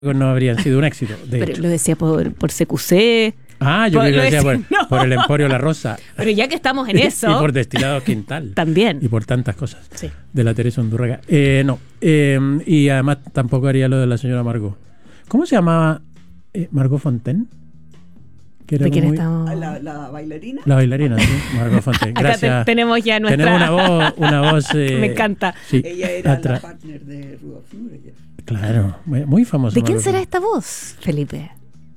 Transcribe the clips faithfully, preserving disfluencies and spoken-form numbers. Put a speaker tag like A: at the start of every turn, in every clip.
A: no habrían sido un éxito. De
B: Pero
A: hecho.
B: lo decía por, por C Q C.
A: Ah, yo
B: por,
A: creo que lo decía
B: decía,
A: por,
B: no.
A: por el Emporio La Rosa.
B: Pero ya que estamos en eso.
A: Y por Destilados Quintal.
B: También.
A: Y por tantas cosas.
B: Sí.
A: De la Teresa Undurraga. Eh, no. Eh, y además tampoco haría lo de la señora Margot. ¿Cómo se llamaba? Eh, ¿Margot Fontaine? Que era
B: ¿De quién
A: muy...
B: estamos?
C: La, la bailarina.
A: La bailarina, sí. Margot Fontaine. Gracias.
B: Acá te, tenemos ya nuestra...
A: Tenemos una voz... Una voz eh,
B: Me encanta.
A: Sí,
C: Ella era
A: atra...
C: la partner de Rudolf Nureyev.
A: Claro. Muy, muy famosa.
B: ¿De quién
A: Margot
B: será
A: Fontaine.
B: esta voz, Felipe?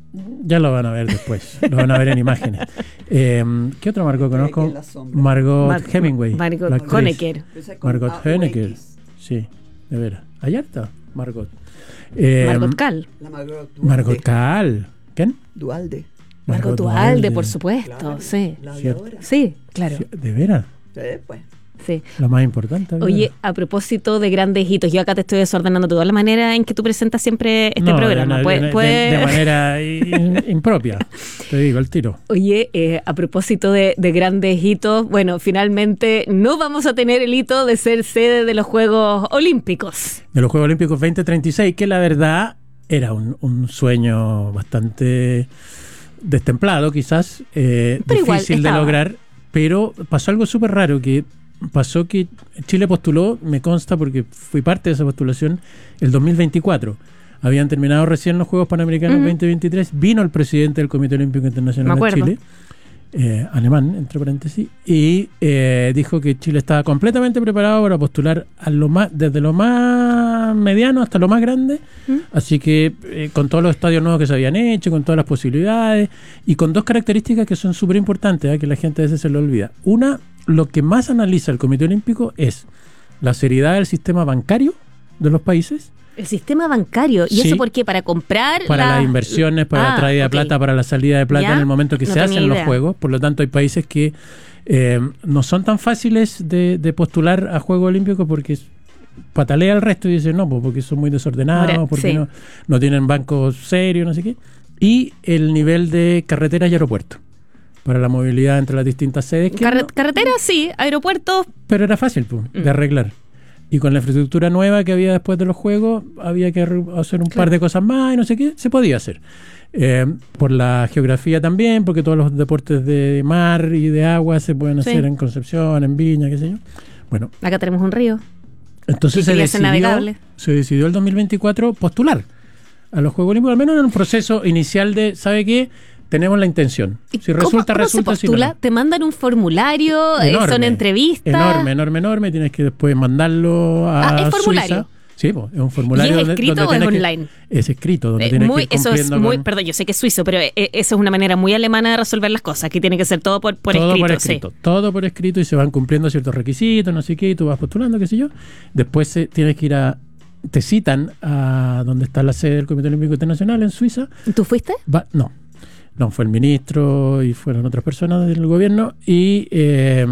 A: Ya lo van a ver después. Lo van a ver en imágenes. Eh, ¿Qué otro Margot conozco? Margot
B: Mar
A: Hemingway.
B: Margot
A: la actriz.
B: Honecker.
A: Margot Honecker. Sí, de veras. Allá está, Margot. Eh,
B: Margot Cal.
C: La Margot Duhalde.
A: Margot Cal. ¿Quién?
C: Duhalde.
B: Margot Duhalde, por supuesto.
C: Claro,
B: Sí.
C: la
A: Cierto.
C: aviadora.
B: Sí, claro.
A: ¿De veras?
C: Sí, pues.
B: Sí.
A: Lo más importante. ¿verdad?
B: Oye, a propósito de grandes hitos, yo acá te estoy desordenando toda la manera en que tú presentas siempre este
A: No,
B: programa.
A: de,
B: Puede-
A: de-
B: puede-
A: de manera in- impropia. Te digo, el tiro.
B: Oye, eh, a propósito de, de grandes hitos, bueno, finalmente no vamos a tener el hito de ser sede de los Juegos Olímpicos.
A: De los Juegos Olímpicos veinte treinta y seis, que la verdad era un, un sueño bastante destemplado, quizás, eh,
B: Pero igual
A: difícil de
B: estaba.
A: lograr, pero pasó algo súper raro, que pasó que Chile postuló, me consta porque fui parte de esa postulación, el dos mil veinticuatro. Habían terminado recién los Juegos Panamericanos
B: Ujú.
A: veinte veintitrés, vino el presidente del Comité Olímpico Internacional
B: Me
A: de
B: acuerdo.
A: Chile, eh, alemán, entre paréntesis, y eh, dijo que Chile estaba completamente preparado para postular a lo más, desde lo más mediano hasta lo más grande,
B: ¿Mm?
A: así que eh, con todos los estadios nuevos que se habían hecho, con todas las posibilidades, y con dos características que son súper importantes, ¿eh? que la gente a veces se lo olvida. Una, lo que más analiza el Comité Olímpico es la seriedad del sistema bancario de los países,
B: El sistema bancario. ¿Y
A: Sí.
B: eso por qué? ¿Para comprar?
A: para
B: la-
A: las inversiones, para la
B: Ah,
A: traída de
B: ok.
A: plata, para la salida de plata
B: ¿Ya?
A: en el momento que
B: No
A: se
B: tenía
A: hacen los
B: idea.
A: juegos. Por lo tanto, hay países que eh, no son tan fáciles de, de postular a Juegos Olímpicos porque patalea el resto y dice no, pues porque son muy desordenados,
B: Ahora,
A: porque
B: sí.
A: no, no tienen bancos serios, no sé qué. Y el nivel de carreteras y aeropuertos para la movilidad entre las distintas sedes. que
B: Carre-
A: no-
B: carreteras, sí. Aeropuertos,
A: pero era fácil pues,
B: Mm.
A: de arreglar. Y con la infraestructura nueva que había después de los juegos, había que arru- hacer un par de cosas más y no sé qué, se podía hacer. Eh, por la geografía también, porque todos los deportes de mar y de agua se pueden
B: Sí.
A: hacer en Concepción, en Viña, qué sé yo. Bueno,
B: acá tenemos un río.
A: entonces
B: Y
A: se
B: quería ser
A: decidió,
B: navegable.
A: se decidió el dos mil veinticuatro postular a los Juegos Olímpicos, al menos en un proceso inicial de, ¿sabe qué? Tenemos la intención.
B: ¿Y
A: Si
B: cómo-
A: resulta,
B: cómo
A: resulta,
B: se
A: si no,
B: postula?
A: no.
B: ¿Te mandan un formulario? Eh,
A: Enorme,
B: ¿Son entrevistas?
A: Enorme, enorme, enorme. Tienes que después mandarlo a
B: Ah, ¿es formulario?
A: Suiza. Sí, pues, es un formulario.
B: ¿Y es
A: donde-
B: escrito
A: donde
B: o es
A: tienes que-
B: online?
A: es escrito, donde
B: Eh,
A: tienes
B: muy,
A: que ir
B: eso es
A: cumpliendo
B: muy,
A: con-
B: perdón, yo sé que es suizo, pero eh, eso es una manera muy alemana de resolver las cosas. Aquí tiene que ser todo por, por
A: todo
B: escrito.
A: por escrito,
B: Sí.
A: todo por escrito y se van cumpliendo ciertos requisitos, no sé qué, y tú vas postulando, qué sé yo. Después eh, tienes que ir a, te citan a donde está la sede del Comité Olímpico Internacional en Suiza.
B: ¿Tú fuiste?
A: Va, no, no, fue el ministro y fueron otras personas del gobierno y eh,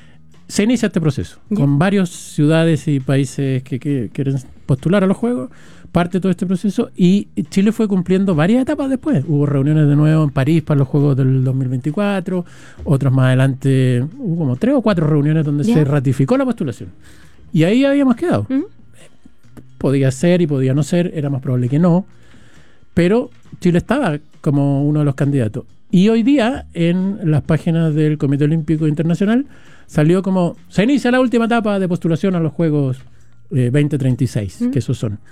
A: se inicia este proceso
B: Ya.
A: con varias ciudades y países que, que quieren postular a los Juegos, parte todo este proceso y Chile fue cumpliendo varias etapas después. Hubo reuniones de nuevo en París para los Juegos del dos mil veinticuatro, otros más adelante, hubo como tres o cuatro reuniones donde
B: Ya.
A: se ratificó la postulación. Y ahí habíamos quedado.
B: ¿Mm?
A: Podía ser y podía no ser, era más probable que no, pero Chile estaba como uno de los candidatos. Y hoy día, en las páginas del Comité Olímpico Internacional, salió como, se inicia la última etapa de postulación a los Juegos eh, veinte treinta y seis,
B: ¿Mm?
A: que esos son.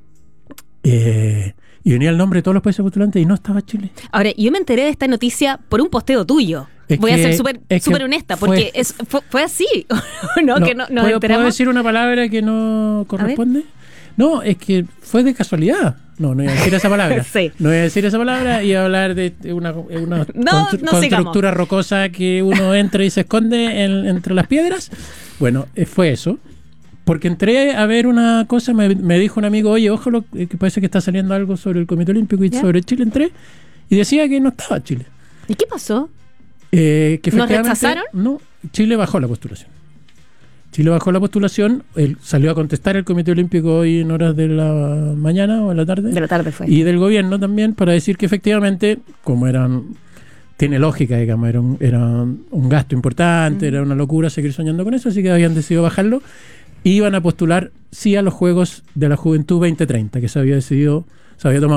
A: Eh, y venía el nombre de todos los países postulantes y no estaba Chile.
B: Ahora, yo me enteré de esta noticia por un posteo tuyo.
A: Es
B: Voy a
A: que-
B: ser súper
A: es que
B: súper honesta,
A: fue-
B: porque es, fue, fue así. ¿No? Que no, nos
A: ¿puedo, ¿Puedo
B: enteramos.
A: decir una palabra que no corresponde? No, es que fue de casualidad. No, no iba a decir esa palabra.
B: Sí.
A: No iba a decir esa palabra y a hablar de una, una
B: No,
A: constru-
B: no
A: constructura rocosa que uno entra y se esconde en- entre las piedras. Bueno, eh, fue eso. Porque entré a ver una cosa, me, me dijo un amigo, oye, ojalá, eh, que parece que está saliendo algo sobre el Comité Olímpico y
B: ¿Ya?
A: sobre Chile. Entré y decía que no estaba Chile.
B: ¿Y qué pasó?
A: Eh, que
B: ¿Nos
A: efectivamente-
B: rechazaron?
A: No, Chile bajó la postulación. Chile bajó la postulación, él salió a contestar el Comité Olímpico hoy en horas de la mañana o en la tarde.
B: De la tarde fue.
A: Y del gobierno también, para decir que efectivamente, como eran, tiene lógica, digamos, era un, era un gasto importante,
B: Mm.
A: era una locura seguir soñando con eso, así que habían decidido bajarlo. Y iban a postular sí a los Juegos de la Juventud veinte treinta, que se había decidido se había tomado